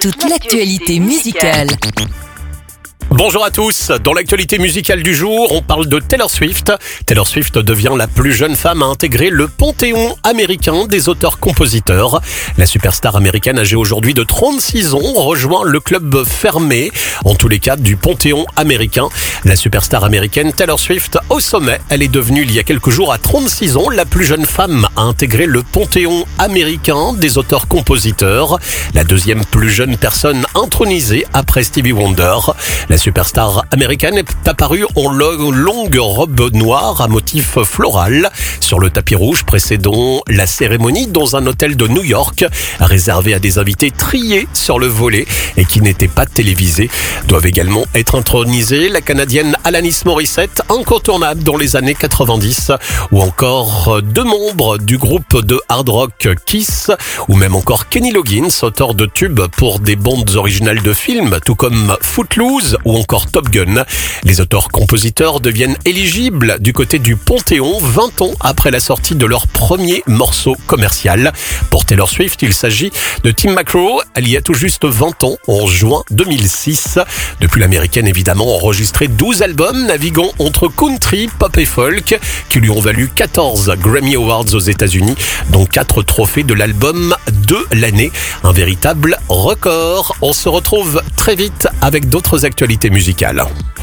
toute l'actualité musicale. Bonjour à tous, dans l'actualité musicale du jour, on parle de Taylor Swift. Taylor Swift devient la plus jeune femme à intégrer le panthéon américain des auteurs-compositeurs. La superstar américaine âgée aujourd'hui de 36 ans rejoint le club fermé, en tous les cas du panthéon américain. La superstar américaine Taylor Swift au sommet, elle est devenue il y a quelques jours à 36 ans la plus jeune femme à intégrer le panthéon américain des auteurs-compositeurs. La deuxième plus jeune personne intronisée après Stevie Wonder. La superstar américaine est apparue en longue robe noire à motif floral sur le tapis rouge précédant la cérémonie dans un hôtel de New York, réservé à des invités triés sur le volet et qui n'étaient pas télévisés. Doivent également être intronisés la Canadienne Alanis Morissette, incontournable dans les années 90, ou encore deux membres du groupe de hard rock Kiss, ou même encore Kenny Loggins, auteur de tubes pour des bandes originales de films, tout comme Footloose ou encore Top Gun. Les auteurs-compositeurs deviennent éligibles du côté du Panthéon 20 ans après la sortie de leur premier morceau commercial. Pour Taylor Swift, il s'agit de Tim McGraw. Elle y a tout juste 20 ans, en juin 2006. Depuis, l'américaine évidemment a enregistré 12 albums naviguant entre country, pop et folk qui lui ont valu 14 Grammy Awards aux États-Unis, dont 4 trophées de l'album de l'année. Un véritable record. On se retrouve très vite avec d'autres actualités musicales.